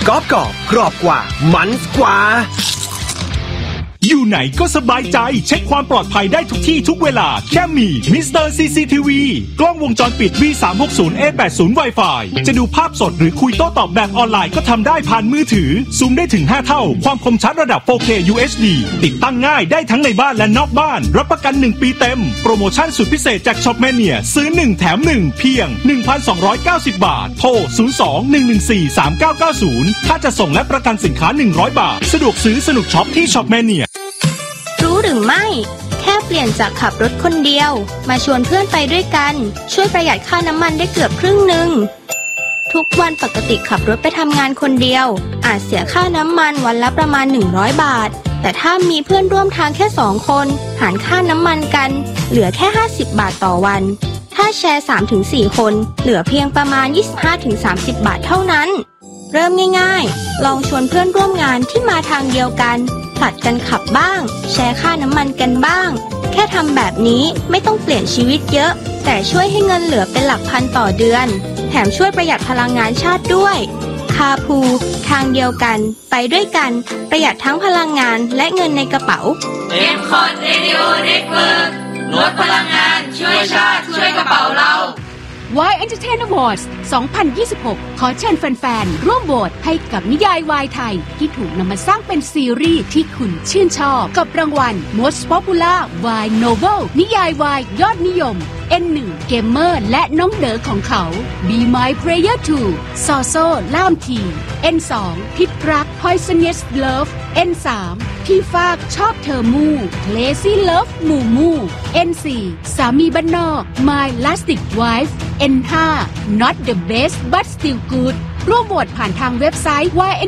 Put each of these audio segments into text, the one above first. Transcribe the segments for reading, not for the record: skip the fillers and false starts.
กรอบกรอบกว่ามันกว่าอยู่ไหนก็สบายใจเช็คความปลอดภัยได้ทุกที่ทุกเวลาแค่มีมิสเตอร์ CCTV กล้องวงจรปิด V360A80 Wi-Fi จะดูภาพสดหรือคุยโต้ตอบแบบออนไลน์ก็ทำได้ผ่านมือถือซูมได้ถึง5เท่าความคมชัดระดับ 4K UHD ติดตั้งง่ายได้ทั้งในบ้านและนอกบ้านรับประกัน1ปีเต็มโปรโมชั่นสุดพิเศษจากช็อปแมเนียซื้อ1แถม1เพียง 1,290 บาทโทร 02-114-3990 ถ้าจะส่งและประกันสินค้า100 บาทสะดวกซื้อสนุกช็อปที่ช็อปแมเนียรู้หรือไม่แค่เปลี่ยนจากขับรถคนเดียวมาชวนเพื่อนไปด้วยกันช่วยประหยัดค่าน้ำมันได้เกือบครึ่งหนึ่งทุกวันปกติขับรถไปทำงานคนเดียวอาจเสียค่าน้ำมันวันละประมาณ100 บาทแต่ถ้ามีเพื่อนร่วมทางแค่2 คนหารค่าน้ำมันกันเหลือแค่50 บาทต่อวันถ้าแชร์ 3-4 คนเหลือเพียงประมาณ 25-30 บาทเท่านั้นเริ่มง่ายๆลองชวนเพื่อนร่วมงานที่มาทางเดียวกันผลัดกันขับบ้างแชร์ค่าน้ำมันกันบ้างแค่ทำแบบนี้ไม่ต้องเปลี่ยนชีวิตเยอะแต่ช่วยให้เงินเหลือเป็นหลักพันต่อเดือนแถมช่วยประหยัดพลังงานชาติด้วยคาร์พูลทางเดียวกันไปด้วยกันประหยัดทั้งพลังงานและเงินในกระเป๋า M-Cot Radio Network ลดพลังงานช่วยชาติช่วยกระเป๋าเรา Y Entertain Awards 2026 ขอเชิญแฟนๆร่วมโหวตให้กับนิยายวายไทยที่ถูกนำมาสร้างเป็นซีรีส์ที่คุณชื่นชอบกับรางวัล Most Popular Y Novel นิยายวายยอดนิยม N1 เกมเมอร์และน้องเด๋อของเขา Be My Player 2 ซอโซ่ล่ามที N2 พิษรัก Poisonous Love N3 ที่ฟากชอบเธอมู่ Lazy Love มู่มู่ N4 สามีบ้านนอก My Lastic Wife N5 Not the best but still good ร่วมโหวตผ่านทางเว็บไซต์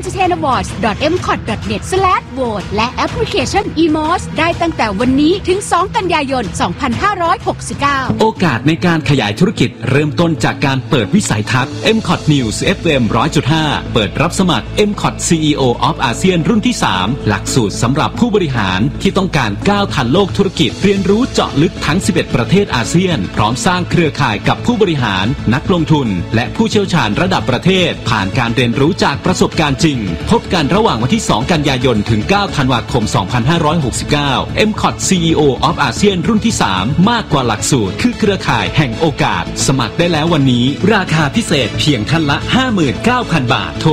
yentertainawards.mcot.net/vote และแอปพลิเคชัน eMOS ได้ตั้งแต่วันนี้ถึง2 กันยายน 2569 โอกาสในการขยายธุรกิจเริ่มต้นจากการเปิดวิสัยทัศน์ MCOT News FM 100.5 เปิดรับสมัคร MCOT CEO of ASEAN รุ่นที่ 3 หลักสูตรสำหรับผู้บริหารที่ต้องการก้าวทันโลกธุรกิจเรียนรู้เจาะลึกทั้ง 11 ประเทศอาเซียนพร้อมสร้างเครือข่ายกับผู้บริหารนักลงทุนและผู้เชี่ยวชาญระดับประเทศผ่านการเรียนรู้จากประสบการณ์จริงพบกันระหว่างวันที่ 2 กันยายนถึง 9 ธันวาคม 2569 MCOT CEO of ASEAN รุ่นที่ 3 มากกว่าหลักสูตรคือเครือข่ายแห่งโอกาสสมัครได้แล้ววันนี้ราคาพิเศษเพียงท่านละ 59,000 บาทโทร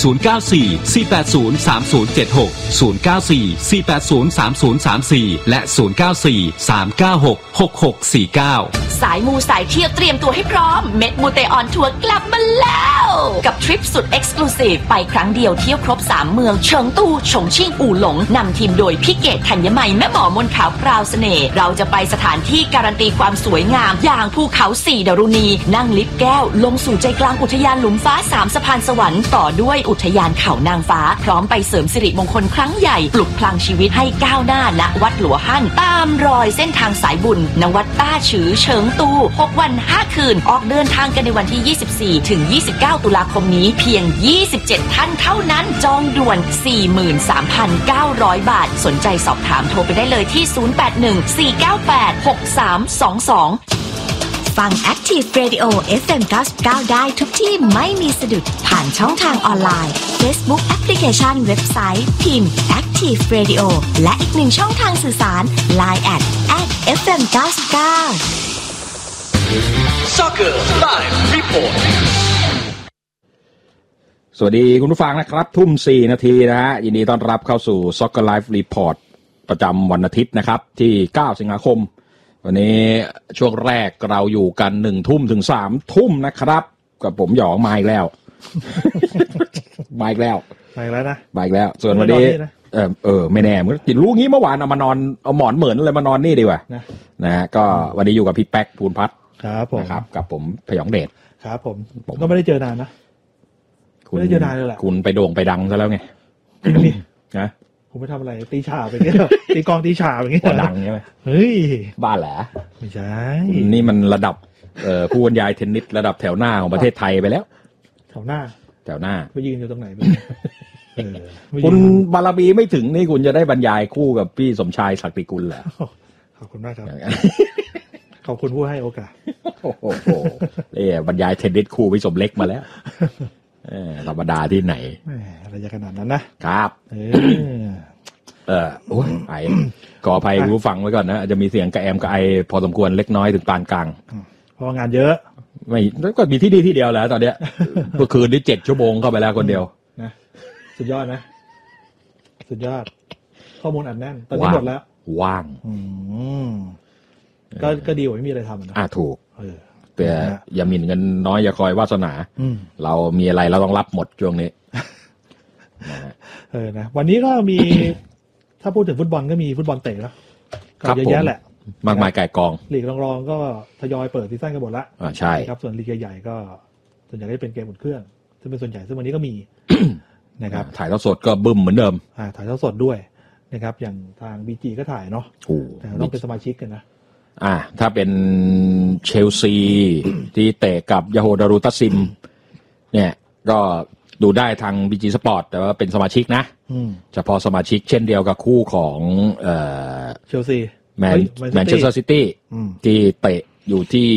094-480-3076 094-480-3034 และ 094-396-6649 สายมูสายเที่ยวเตรียมตัวให้พร้อมเม็ดมูเตออนทัวร์กลับมาแล้วกับทริปสุดเอ็กซ์คลูซีฟไปครั้งเดียวเที่ยวครบ3 เมืองเฉิงตูฉงชิ่งอู่หลงนำทีมโดยพี่เกศธัญมัยแม่หมอมนขาวพราวเสน่ห์เราจะไปสถานที่การันตีความสวยงามอย่างภูเขา4ดารุณีนั่งลิฟต์แก้วลงสู่ใจกลางอุทยานหลุมฟ้า3 สะพานสวรรค์ต่อด้วยอุทยานเขานางฟ้าพร้อมไปเสริมสิริมงคลครั้งใหญ่ปลุกพลังชีวิตให้ก้าวหน้าณวัดหลัวฮั่นตามรอยเส้นทางสายบุญณวัดต้าฉือเฉิงตู6 วัน 5 คืนออกเดินทางกันในวันที่ 24 ถึง 29 ตุลาคมนี้เพียง 27 ท่านเท่านั้นจองด่วน 43,900 บาทสนใจสอบถามโทรไปได้เลยที่ 081-498-6322 ฟัง Active Radio FM 99 ได้ทุกที่ไม่มีสะดุดผ่านช่องทางออนไลน์ Facebook แอปพลิเคชันเว็บไซต์พิมพ์ Active Radio และอีกหนึ่งช่องทางสื่อสาร Line @FM 99 Soccer Live Report สวัสดีคุณผู้ฟังนะครับทุ่ม 4 นาทีนะฮะยินดีต้อนรับเข้าสู่ Soccer Live Report ประจำวันอาทิตย์นะครับที่ 9 สิงหาคมวันนี้ช่วงแรกเราอยู่กัน 1 ทุ่มถึง 3 ทุ่มนะครับกับผมหยองมาอีกแล้ว มาอีกแล้วนะมาอีกแล้วส่วนวันนี้ไม่แน่มึงจิตรู้งี้เมื่อวานเอามานอนเอาหมอนเหมือนอะไรมานอนนี่ดีกว่านะฮะก็วันนี้อยู่กับพี่แป๊กภูลพัฒน์ครับผมนะครับกับผมพยองเดชครับผมก็ไม่ได้เจอนานนะไม่ได้เจอนานเลยแหละคุณไปโด่งไปดังซะแล้วไงนะผมไปทำอะไรตีฉาบไปเนี่ยตีกองตีฉาบอย่างเงี้ยดังใช่ไหมเฮ้ยบ้าแหละไม่ใช่นี่มันระดับผู้บรรยายเทนนิสระดับแถวหน้าของประเทศไทยไปแล้วแถวหน้าไปยืนอยู่ตรงไหนคุณบารมีไม่ถึงนี่คุณจะได้บรรยายคู่กับพี่สมชายศักดิ์กุลเหรอขอบคุณมากครับขอบคุณผู้ให้โอกาสโอ้โหบรรยายเทนนิสคู่พี่สมเล็กมาแล้วธรรมดาที่ไหนอะไรจะขนาดนั้นนะครับโอ้ยไอ้ขออภัยรู้ฟังไว้ก่อนนะจะมีเสียงกระแอมกระไอพอสมควรเล็กน้อยถึงปานกลางเพราะงานเยอะไม่ก็มีที่ดีที่เดียวแล้วตอนเนี้ยเมื่อคืนนี้7 ชั่วโมงเข้าไปแล้วคนเดียวนะสุดยอดนะสุดยอดข้อมูลอัดแน่นตอนนี้หมดแล้วว่างก็ดีกว่าไม่มีอะไรทำนะถูกแต่อย่าหมิ่นเงินน้อยอย่าคอยวาสนาเรามีอะไรเราต้องรับหมดช่วงนี้นะวันนี้ก็มีถ้าพูดถึงฟุตบอลก็มีฟุตบอลเตะแล้วก็เยอะแยะแหละมากมายไก่กองลีกรองๆก็ทยอยเปิดซีซั่นกันหมดละใช่ครับส่วนลีกใหญ่ๆก็ส่วนใหญ่ก็เป็นเกมอุ่นเครื่องซึ่งเป็นส่วนใหญ่ซึ่งวันนี้ก็มีนะครับถ่ายทอดสดก็บึ้มเหมือนเดิมถ่ายทอดสดด้วยนะครับอย่างทาง BG ก็ถ่ายเนาะแต่ต้องเป็นสมาชิกกันนะถ้าเป็นเชลซีที่เตะกับยาโฮดารูตัสซิมเนี่ยก็ดูได้ทาง BG Sport แต่ว่าเป็นสมาชิกนะเฉพาะสมาชิกเช่นเดียวกับคู่ของเชลซีแมนเชสเตอร์ซิตี้ที่เตะอยู่ที่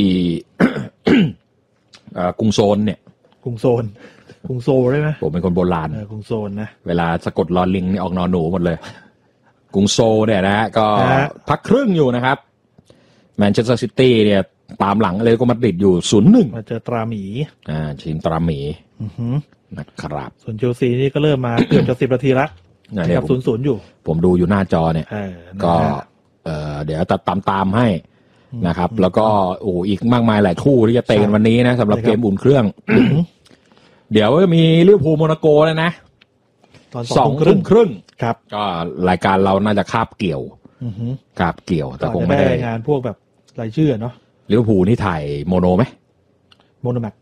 กรุงโซนเนี่ยกรุงโซได้ไหมผมเป็นคนโบราณกรุงโซนนะเวลาสะกดลอลิงนี่ออกนอนหนูหมดเลยกรุงโซเนี่ยนะก็พักครึ่งอยู่นะครับแมนเชสเตอร์ซิตี้เนี่ยตามหลังเลยก็มาติดอยู่ 0-1 มาเจอตราหมีทีมตราหมีนะครับส่วนเชลซีนี่ก็เริ่มมาเกือบจะ10 นาทีละกับ 0-0 อยู่ผมดูอยู่หน้าจอเนี่ยก็เดี๋ยวตามให้นะครับแล้วก็อีกมากมายหลายคู่ที่จะเตะกันวันนี้นะสำหรับเกมอุ่นเครื่องเดี๋ยวมีลิเวอร์พูลโมนาโกแล้วนะตอน 2:30 ครับก็รายการเราน่าจะคาบเกี่ยวแต่คงไม่ได้รายงานพวกแบบรายชื่อเนาะลิเวอร์พูลนี่ถ่ายโมโนไหมโมโนแม็ก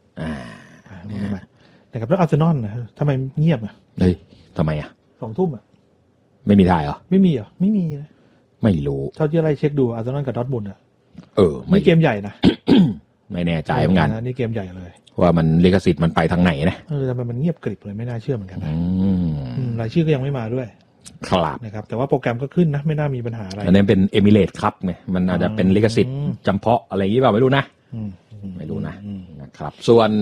นะครับแล้วอาร์เซนอลนะทำไมเงียบเฮ้ยทำไม 20:00 ไม่มีถ่ายเหรอไม่มีเหรอไม่มีนะไม่รู้เท่าที่ไล่เช็คดูอาร์เซนอลกับดอร์ทมุนด์ไม่เกมใหญ่นะไม่แน่ใจเหมือนกันนี่เกมใหญ่เลยว่ามันลิขสิทธิ์มันไปทางไหนนะทำไมมันเงียบกริบเลยไม่น่าเชื่อเหมือนกันนะรายชื่อก็ยังไม่มาด้วยครับนะครับแต่ว่าโปรแกรมก็ขึ้นนะไม่น่ามีปัญหาอะไรอันนี้เป็นเอมิเรตส์ครับไงมันอาจจะเป็นลิขสิทธิ์จำเพาะอะไรอย่างนี้เปล่าไม่รู้นะนะครับส่วน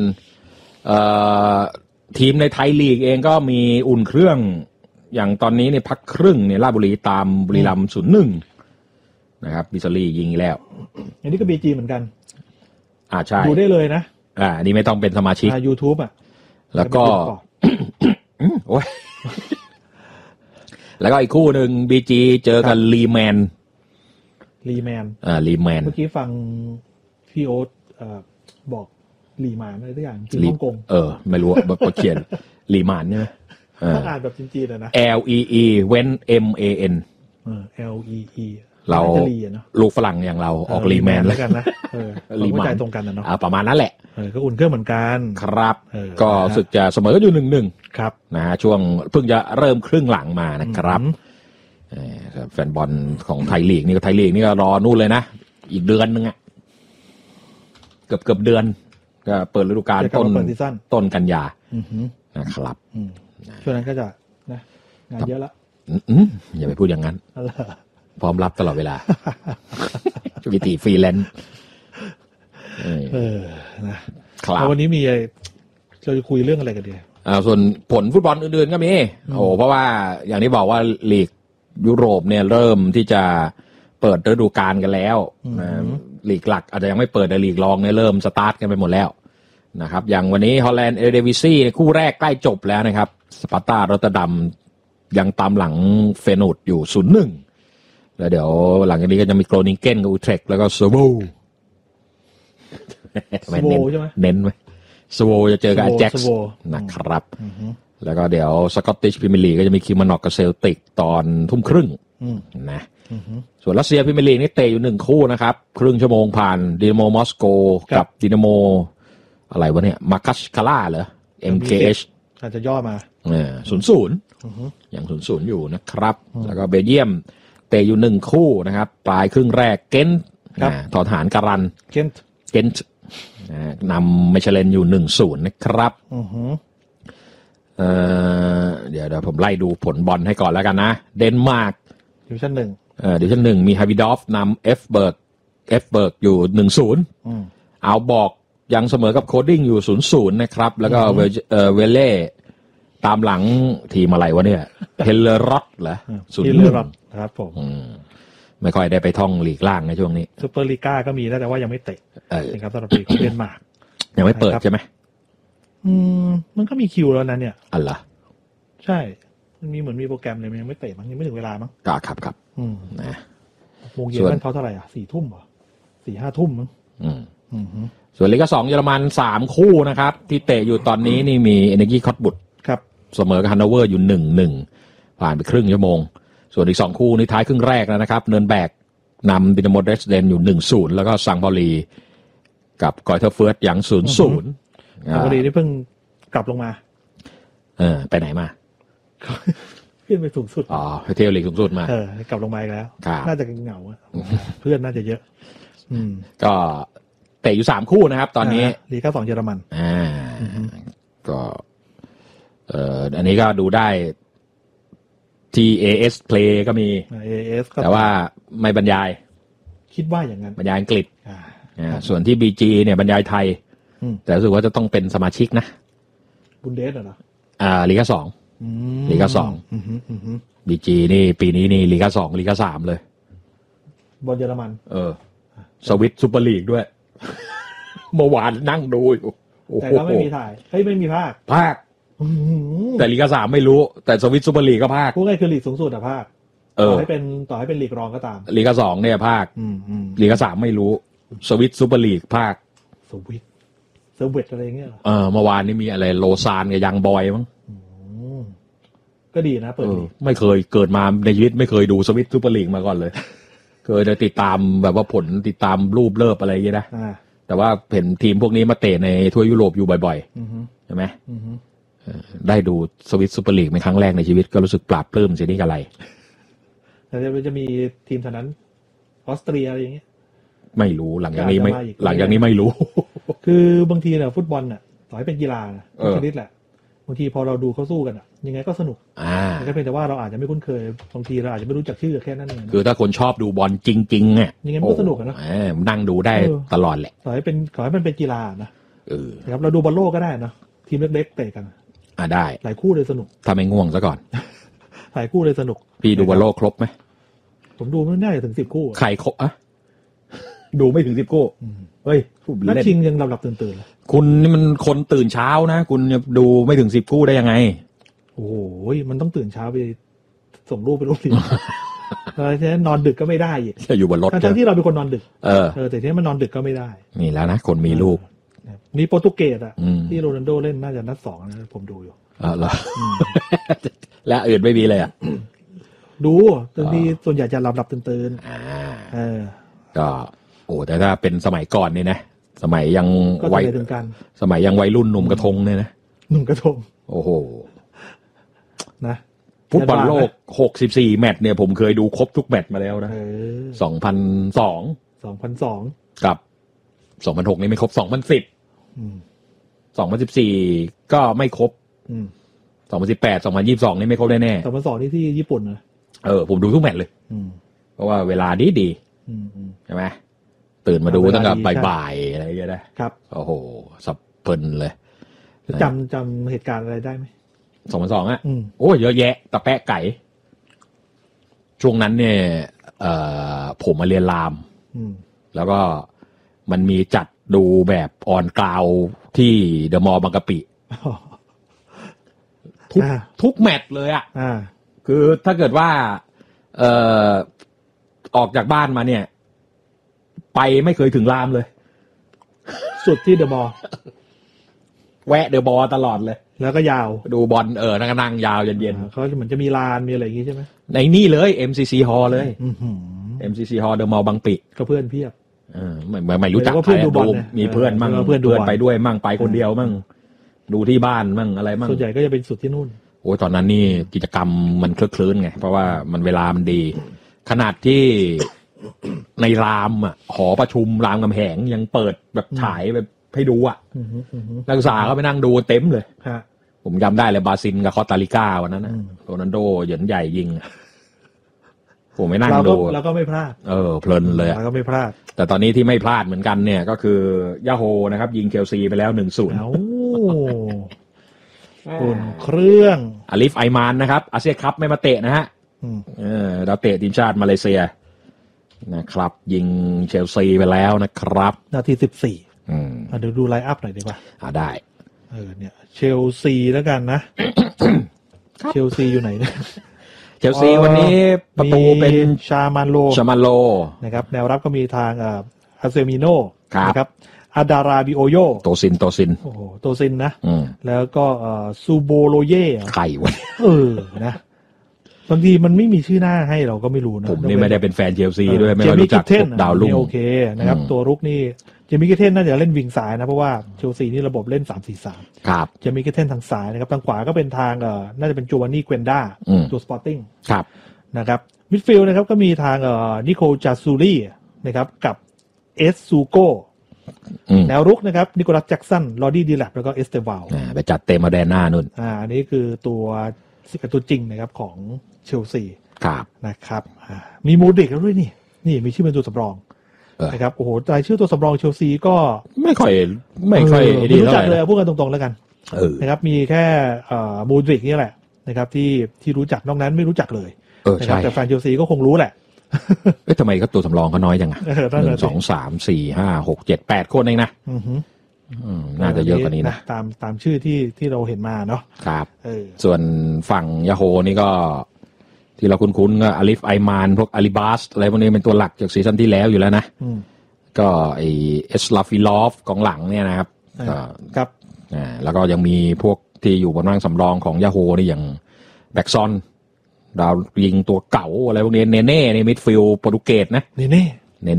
ทีมในไทยลีกเองก็มีอุ่นเครื่องอย่างตอนนี้เนี่ยพักครึ่งเนี่ยราชบุรีตามบุรีรัมย์ 0-1 นะครับบิสลี่ยิงแล้วอันนี้ก็ BG เหมือนกันใช่ดูได้เลยนะอันนี้ไม่ต้องเป็นสมาชิก YouTube แล้วก็โอ้ยแล้วก็อีกคู่หนึ่ง BG เจอกันลีแมนลีแมนเมื่อกี้ฟังพี่โอ๊ตบอกลีมานอะไรทุกอย่างที่ฮ่องกงไม่รู้ว่าเขียนลีมานใช่ไหมต้องอ่านแบบจีนๆนะ LEE เว้น MAN LEE เราลูกฝรั่งอย่างเราออกลีแมนแล้วกันนะลีมานตรงกันนะเนาะประมาณนั้นแหละก็อุ่นเครื่องเหมือนกันครับก็สึกจะเสมออยู่ 1-1 ครับนะช่วงเพิ่งจะเริ่มครึ่งหลังมานะครับแฟนบอลของไทยลีกนี่ก็ไทยลีกนี่ก็รอนู่นเลยนะอีกเดือนนึงเกือบเดือนก็เปิดฤดูกาลต้นกันยานะครับช่วงนั้นก็จะนะงานเยอะละอย่าไปพูดอย่างนั้นพร้อมรับตลอดเวลาวิธีฟรีแลนซ์นะครับวันนี้มีเราจะคุยเรื่องอะไรกันดีส่วนผลฟุตบอลอื่นๆก็มีเพราะว่าอย่างที่บอกว่าลีกยุโรปเนี่ยเริ่มที่จะเปิดฤดูกาลกันแล้วลีกหลักอาจจะยังไม่เปิดแต่ลีกรองเนี่ยเริ่มสตาร์ทกันไปหมดแล้วนะครับอย่างวันนี้ฮอลแลนด์เอเดวิซี่คู่แรกใกล้จบแล้วนะครับสปาร์ตารอตเตอร์ดัมยังตามหลังเฟนูดอยู่ 0-1 แล้วเดี๋ยวหลังจากนี้ก็จะมีโกรนิงเกนกับอูเทรคแล้วก็โซโวใช่ไหมเน้นไหมโซโวจะเจอกับแจ็คส์นะครับแล้วก็เดี๋ยวสกอตติชพรีเมียร์ลีกก็จะมีคิวมานอกกับเซลติกตอน 20:30 นะส่วนรัสเซียพรีเมียร์ลีกนี่เตะอยู่1คู่นะครับครึ่งชั่วโมงผ่านดินาโมมอสโกกับดินาโมอะไรวะเนี่ยมาคัสคาร่าเหรอ MKH อาจจะย่อมา 0-0อย่าง 0-0 อยู่นะครับแล้วก็เบลเยียมเตะอยู่1คู่นะครับปลายครึ่งแรกเกนต์ทอทหารการันเกนต์นำเมชเลนอยู่ 1-0 นะครับเดี๋ยวผมไล่ดูผลบอลให้ก่อนแล้วกันนะเดนมาร์กดิวิชั่น 1มีฮาวิดอฟนำเอฟเบิร์กอยู่ 1-0เอาบอกยังเสมอกับโคดิ้งอยู่ 0-0 นะครับแล้วก็เวเล่ตามหลังทีมอะไรวะเนี่ยเฮลเลอร์รอตเหรอเฮลเลอร์รอตครับผมไม่ค่อยได้ไปท่องลีกล่างในช่วงนี้ซุปเปอร์ลีก้าก็มีแต่ว่ายังไม่เตะนะครับสำหรับลีกของเดนมาร์กยังไม่เปิดใช่ไหมมันก็มีคิวแล้วนะเนี่ยอ๋อเหรอใช่มันมีเหมือนมีโปรแกรมเลยมันยังไม่เตะมั้งยังไม่ถึงเวลามั้งครับนะโมงเย็นมันเขาเท่าไหร่4 ทุ่มเหรอ 4-5 ทุ่มมั้งส่วนลีก2เยอรมัน3คู่นะครับที่เตะอยู่ตอนนี้นี่มีเอเนอร์จีคอตบุตครับเสมอกับฮันโนเวอร์อยู่ 1-1 ผ่านไปครึ่งชั่วโมงส่วนอีก2คู่นี้ท้ายครึ่งแรกแล้วนะครับเนิร์นแบกนำดินาโมเดรสเดนอยู่ 1-0 แล้วก็ซังพอลีกับกอยเทอร์เฟิร์สอย่าง 0-0 ซังพอลีนี่เพิ่งกลับลงมาไปไหนมาขึ้นไปสูงสุดไปเที่ยวลีกสูงสุดมากลับลงมาอีกแล้วน่าจะเหงาเพื่อนน่าจะเยอะก็เตะอยู่3คู่นะครับตอนนี้ลีก2เยอรมันก็อันนี้ก็ดูได้ที่ AS Play ก็มี AS แต่ว่าไม่บรรยายคิดว่าอย่างนั้นบรรยายอังกฤษส่วนที่ BG เนี่ยบรรยายไทยแต่รู้สึกว่าจะต้องเป็นสมาชิกนะบุนเดสเหรอลีก2ลีก2 BG นี่ปีนี้นี่ลีก2ลีก3เลยบอลเยอรมันสวิตซูเปอร์ลีกด้วยเมื่อวานนั่งดูอยู่แต่ก็ไม่มีถ่ายไม่มีภาคแต่ลีก3ไม่รู้แต่สวิตซูเปอร์ลีกก็ภาคผู้ง่ายคือลีกสูงสุดภาคต่อให้เป็นลีกรองก็ตามลีก2เนี่ยภาคลีก3ไม่รู้สวิตซูเปอร์ลีกภาคสวิตอะไรเงี้ยเมื่อวานนี้มีอะไรโลซานกับยังบอยมั้งก็ดีนะเปิดไม่เคยเกิดมาในชีวิตไม่เคยดูสวิตซูเปอร์ลีกมาก่อนเลยเคยได้ติดตามแบบว่าผลติดตามรูปเลิฟอะไรอย่างเงี้ยนะแต่ว่าเห็นทีมพวกนี้มาเตะในทั่วยุโรปอยู่บ่อยๆใช่ไหมได้ดูสวิตซูเปอร์ลีกเป็นครั้งแรกในชีวิตก็รู้สึกปลาบปลื้มเสียนี่อะไรแต่จะมีทีมเท่านั้นออสเตรียอะไรอย่างเงี้ยไม่รู้หลังจากนี้ไม่รู้คือบางทีเนี่ยฟุตบอลน่ะต่อให้เป็นกีฬาชนิดแหละบางทีพอเราดูเขาสู้กันอ่ะยังไงก็สนุกแต่เพียงแต่ว่าเราอาจจะไม่คุ้นเคยบางทีเราอาจจะไม่รู้จักชื่อแค่นั้นเองคือถ้าคนชอบดูบอลจริงๆเนี่ยยังไงก็สนุกนะนั่งดูได้ตลอดแหละขอให้มันเป็นกีฬานะครับเราดูบอลโลกก็ได้นะทีมเล็กๆเตะกันได้หลายคู่เลยสนุกถ้าไม่ง่วงซะก่อนหลายคู่เลยสนุกพี่ดูบอลโลกครบไหมผมดูไม่ได้ถึง10 คู่ใครครบดูไม่ถึง10 คู่เฮ้ยนักชิงยังหลับตื่นคุณนี่มันคนตื่นเช้านะคุณดูไม่ถึง10 คู่ได้ยังไงโอ้โหมันต้องตื่นเช้าไปส่งลูกไปโรงเรียนฉะนั้นนอนดึกก็ไม่ได้อีกอยู่บนรถทั้งที่เราเป็นคนนอนดึกแต่ทีนี้มันนอนดึกก็ไม่ได้นี่แล้วนะคนมีลูกมีโปรตุเกสที่โรนัลโดเล่นน่าจะนัด2นะผมดูอยู่เหรอและอื่นไม่มีเลยดูตอนนี้ส่วนใหญ่จะหลับตื่นก็แต่ถ้าเป็นสมัยก่อนนี่นะสมัยยังวัยรุ่นหนุ่มกระทงเนี่ยนะหนุ่มกระทงโอ้โหนะฟุตบอลโลก64 แมตช์เนี่ยผมเคยดูครบทุกแมตช์มาแล้วนะ2002กับ2006นี่ไม่ครบ2010 2014ก็ไม่ครบ2018 2022นี่ไม่ครบแน่ๆ2002นี่ที่ญี่ปุ่นนะผมดูทุกแมตช์เลยเพราะว่าเวลาดีใช่ไหมตื่นมาดูตั้งแต่บ่ายๆอะไรอย่างเงี้ยนะครับโอ้โหสับเพลินเลยจำเหตุการณ์อะไรได้ไหม 2002โอ้เยอะแยะตะแปะไก่ช่วงนั้นเนี่ยผมมาเรียนรามแล้วก็มันมีจัดดูแบบออนกราวที่เดอะมอลล์บางกะปิทุกแมตช์เลยคือถ้าเกิดว่าออกจากบ้านมาเนี่ยไปไม่เคยถึงรามเลยสุดที่เดอะมอลล์แวะเดอะมอลล์ตลอดเลยแล้วก็ยาวดูบอลนั่งยาวเย็นๆเขาเหมือนจะมีลานมีอะไรอย่างงี้ใช่ไหมในนี่เลย MCC Hall เลยMCC Hall เดอะมอลล์บางปิก็เพื่อนเพียบไม่รู้จักใครดูมีเพื่อนมั่งเพื่อนไปด้วยมั่งไปคนเดียวมั่งดูที่บ้านมั่งอะไรมั่งส่วนใหญ่ก็จะเป็นสุดที่นู่นโอ้ตอนนั้นนี่กิจกรรมมันคลึกคลื้นไงเพราะว่ามันเวลามันดีขนาดที่ในรามหอประชุมรามคำแหงยังเปิดแบบฉายแบบให้ดูนักศึกษาก็ไปนั่งดูเต็มเลยผมจำได้เลยบราซิลกับคอสตาริกาวันนั้นโรนัลโดเหยินใหญ่ยิงผมไม่นั่งดูแล้วก็ไม่พลาดเพลินเลยแล้วก็ไม่พลาดแต่ตอนนี้ที่ไม่พลาดเหมือนกันเนี่ยก็คือยาโฮนะครับยิงเชลซีไปแล้ว 1-0 อุ่นเครื่องอาลิฟไอมานนะครับอาเซียนคัพไม่มาเตะนะฮะดาวเตะทีมชาติมาเลเซียนะครับยิงเชลซีไปแล้วนะครับนาที14เดี๋ยวดูไลน์อัพหน่อยดีกว่าได้เนี่ยเชลซีแล้วกันนะ เชลซีอยู่ไหนเนี่ยเชลซีวันนี้ประตูเป็นชามันโลนะครับแนวรับก็มีทางอาเซมิโนนะครับอาดาราบิโอโยโตซินโอ้โหโตซินนะแล้วก็ซูโบโลเย่ไข่วะนะบางทีมันไม่มีชื่อหน้าให้เราก็ไม่รู้นะผมนี่ไม่ได้เป็นแฟนเชลซีด้วยไม่รู้จักดาวรุ่งโอเคนะครับตัวรุกนี่เจมี่กิเทนน่าจะเล่นวิงซ้ายนะเพราะว่าเชลซีนี่ระบบเล่น 3-4-3 ครับเจมี่กิเทนทางซ้ายนะครับทางขวาก็เป็นทางน่าจะเป็นจูวานนี่เกวนด้าตัวสปอร์ติ้งครับนะครับมิดฟิลด์นะครับก็มีทางนิโคจาซูรี่นะครับกับเอสซูโกแนวรุกนะครับนิโคลัสแจ็กสันลอดี้ดีแลปแล้วก็เอสเตวาลไปจัดเต็มมาแดนหน้านู่นอันนี้คือตัวจริงนะครับของเชลซีนะครับมีโมดริกแล้วด้วยนี่มีชื่อเป็นตัวสำรองนะครับโอ้โหรายชื่อตัวสำรองเชลซีก็ไม่ค่อยรู้จักเลยพูดกันตรงๆแล้วกันนะครับมีแค่โมดริกนี่แหละนะครับที่รู้จักนอกนั้นไม่รู้จักเลยนะครับแต่แฟนเชลซีก็คงรู้แหละทำไมก็ตัวสำรองเขาน้อยจังอ่ะ1 2 3 4 5 6 7 8คนเองนะน่าจะเยอะกว่านี้นะตามชื่อที่เราเห็นมาเนาะครับส่วนฝั่งยาโฮนี่ก็ที่เราคุ้นๆก็อาลิฟไอมานพวกอาลิบาสอะไรพวกนี้เป็นตัวหลักจากซีซั่นที่แล้วอยู่แล้วนะก็ไอเอสลาฟิลอฟกองหลังเนี่ยนะครับครับแล้วก็ยังมีพวกที่อยู่บนร่างสำรองของยาโฮนี่อย่างแบ็กซอนดาวยิงตัวเก่าอะไรพวกนี้เนเน่ในมิดฟิลด์โปรตุเกสนะเนเน่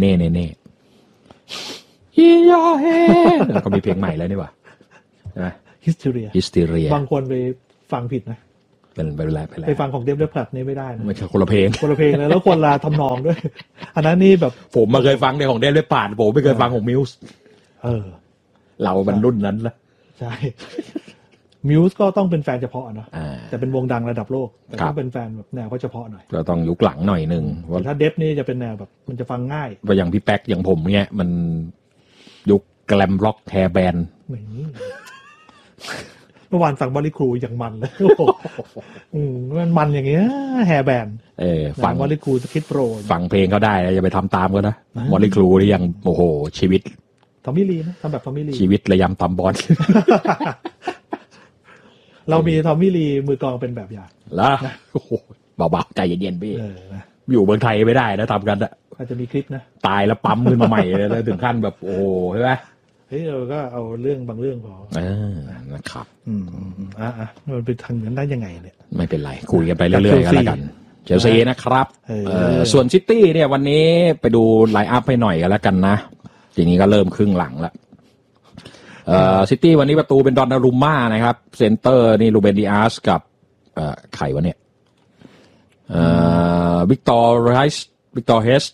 ฮิยาเฮก็มีเพลงใหม่แล้วนี่หว่านะฮิสเทเรียบางคนไปฟังผิดนะไปฟังของเดฟเดอร์พลัดนี่ไม่ได้นะไม่ใช่คนละเพลงเลยแล้วคนละทำนองด้วยอันนั้นนี่แบบผมมาเคยฟังในของเดฟเดอร์พลัดผมไม่เคยฟังของมิวส์เราบรรลุนนั้นละใช่มิวส์ก็ต้องเป็นแฟนเฉพาะเนาะแต่เป็นวงดังระดับโลกแต่ต้องเป็นแฟนแบบแนวก็เฉพาะหน่อยเราต้องยุคหลังหน่อยนึงถ้าเดฟนี่จะเป็นแนวแบบมันจะฟังง่ายว่าอย่างพี่แป๊กอย่างผมเนี่ยมันยุคแกลมร็อกแฮร์แบนด์เมื่อวานฟังบอลลี่ครูอย่างมันเลยมันอย่างเงี้ยแฮร์แบนด์ฟังบอลลี่ครูสคิดโปรฟังเพลงเขาได้อย่าไปทำตามก็นะบอลลี่ครูนี่ยังโอ้โหชีวิตทอมมี่ลีนะทำแบบทอมมี่ลีชีวิตระยำตำบอลเรามีทอมมี่ลีมือกลองเป็นแบบอย่างแล้วโอ้โหเบาๆใจเย็นๆพี่อยู่เมืองไทยไม่ได้นะทำกันอะอาจจะมีคลิปนะตายแล้วปั๊มขึ้นมาใหม่เลยถึงขั้นแบบโอ้ใช่ไหมเราก็เอาเรื่องบางเรื่องพอนะครับมันเป็นทางนั้นได้ยังไงเนี่ยไม่เป็นไรคุยกันไปเรื่อยๆกันแล้วกันเชลซีนะครับส่วนซิตี้เนี่ยวันนี้ไปดูไลน์อัพให้หน่อยกันแล้วกันนะทีนี้ก็เริ่มครึ่งหลังแล้วซิตี้วันนี้ประตูเป็นดอนนารุมม่านะครับเซนเตอร์นี่ลูเบนดิอาสกับใครวะเนี่ยวิกตอร์เฮส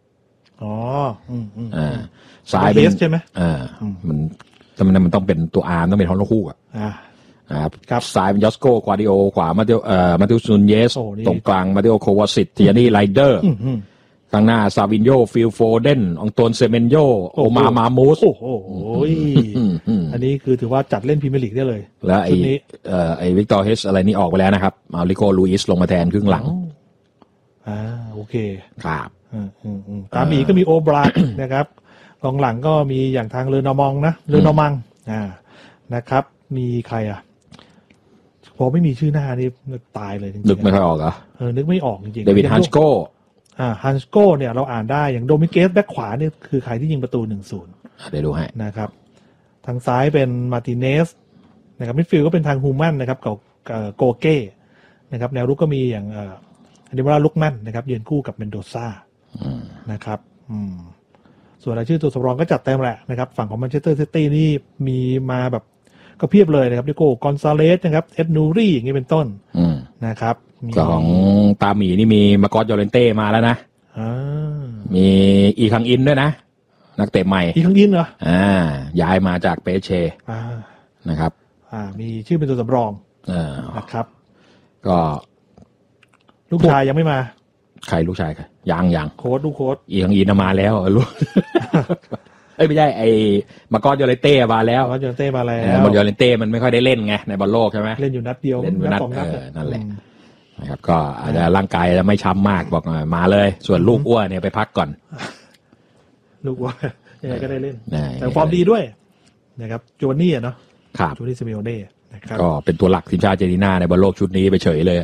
ซ้ายเป็นใช่ไหมมันต้องเป็นตัวอาร์ต้องเป็นฮอนโลคู่ครับซ้ายเป็นยอสโกควาดิโอขวามาติโอซูนเยสตรงกลางมาติโอโควาซิตเทียนี่ไรเดอร์ข้างหน้าซาวินโยฟิลโฟเดนองโตนเซเมนโยโอมามูสโอ้โหอันนี้คือถือว่าจัดเล่นพรีเมียร์ลีกได้เลยแล้วไอ้วิกตอร์เฮสอะไรนี่ออกไปแล้วนะครับเอาลิโกลูอิสลงมาแทนครึ่งหลังโอเคครับตามอีกก็มีโอบราดนะครับกองหลังก็มีอย่างทางเรนามองนะเรนามังนะครับมีใครพอไม่มีชื่อหน้านี่ตายเลยจริงๆนึกไม่ค่อยออกเหรอนึกไม่ออกจริงๆเดวิดฮันสโกฮันสโกเนี่ยเราอ่านได้อย่างโดมิเกสแบ็คขวาเนี่ยคือใครที่ยิงประตู 1-0 เดี๋ยวดูให้นะครับทางซ้ายเป็นมาร์ติเนสนะครับมิดฟิลด์ก็เป็นทางฮูแมนนะครับกับโกเก้นะครับแนวรุกก็มีอย่างอันเดมราลุกแมนนะครับยืนคู่กับเมนโดซ่านะครับส่วนรายชื่อตัวสำรองก็จัดเต็มแหละนะครับฝั่งของแมนเชสเตอร์ซิตี้นี่มีมาแบบก็เพียบเลยนะครับดิโก้กอนซาเลสนะครับเอ็ดนูรี่อย่างนี้เป็นต้นนะครับของตาหมีนี่มีมากอสโยเรนเต้มาแล้วนะมีอีคังอินด้วยนะนักเตะใหม่อีคังอินเหรอย้ายมาจากเปเช่นะครับมีชื่อเป็นตัวสำรองนะครับก็ลูกชายยังไม่มาใครลูกชายใครยังโค้ดลูกโค้ดอีทางอีนมาแล้วลูก เอ้ยไม่ใช่ไอ้มาร์กอส โยเลเต้มาแล้วมาร์กอส โยเลเต้มาแล้วมาร์กอส โยเลเต้มันไม่ค่อยได้เล่นไงในบอลโลกใช่ไหมเล่นอยู่นัดเดียวเล่นอยู่นัดสองนัดนั่นแหละนะครับก็อาจจะร่างกายจะไม่ช้ำมากบอกมาเลยส่วนลูกอ้วนเนี่ยไปพักก่อนลูกว่ายังไงก็ได้เล่นได้แต่ฟอร์มดีด้วยนะครับโจนี่เนาะครับโจนี่ซิเมโอเน่นะครับก็เป็นตัวหลักทีมชาติอาร์เจนตินาในบอลโลกชุดนี้ไปเฉยเลย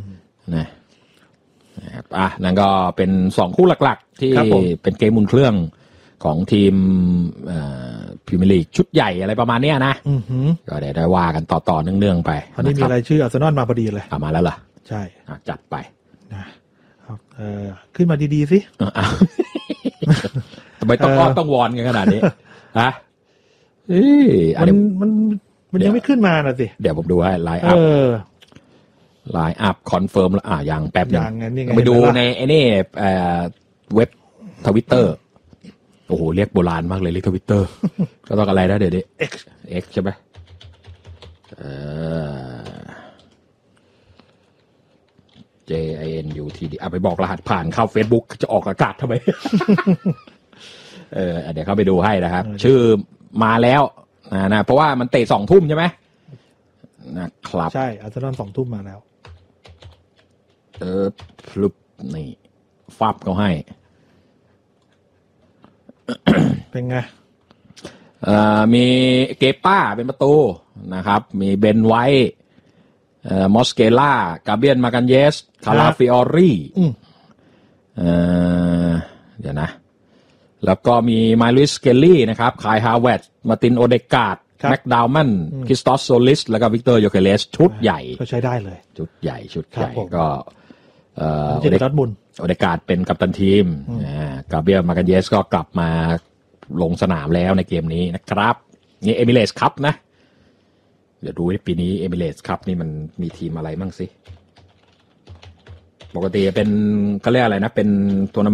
นะครับนั่นก็เป็น2คู่หลักๆที่เป็นเกมอุ่นเครื่องของทีมพรีเมียร์ลีกชุดใหญ่อะไรประมาณเนี้ยนะก็ได้ว่ากันต่อเนื่องๆไปตอนนี้มีรายชื่ออาร์เซนอลมาพอดีเลยมาแล้วเหรอใช่จัดไปนะครับขึ้นมาดีๆสิทำไมต้องวอนกันขนาดนี้ฮะมันยังไม่ขึ้นมาน่ะสิเดี๋ยวผมดูให้ไลน์อัพคอนเฟิร์มแล้วอย่างแป๊บนึงไปดูในไอ้นี่เว็บTwitter โอ้โหเรียกโบราณมากเลยเรียกTwitter ก็ต้องอะไรนะเดี๋ยวนี้ X ใช่ไหมJINUTD ไปบอกรหัสผ่านเข้า Facebook จะออกอากาศทำไม เดี๋ยวเข้าไปดูให้นะครับชื่อมาแล้วนะเพราะว่ามันเตะ2 ทุ่มใช่ไหมนะครับใช่อาร์เซนอล2 ทุ่มมาแล้วพลุบนี่ฟับเขาให้เป็นไงมีเกป้าเป็นประตูนะครับมีเบนไวท์มอสเกล่ากาเบียนมากันเยสคาราฟิออรี่เดี๋ยวนะแล้วก็มีไมลิสเกลลี่นะครับคายฮาวเวตมาตินโอเดการ์ดแม็กดาวมันคริสตอสโซลิสแล้วก็วิกเตอร์โยเคเลสชุดใหญ่ก็ใช้ได้เลยชุดใหญ่ก็โอเดการ์ดเป็นกัปตันทีมกาเบียลมากันเยสก็กลับมาลงสนามแล้วในเกมนี้นะครับนี่เอมิเรตส์คัพนะเดี๋ยวดูปีนี้เอมิเรตส์คัพนี่มันมีทีมอะไรบ้างสิปกติเป็นก็เรียกอะไรนะเป็นทัวร์นาเมนต์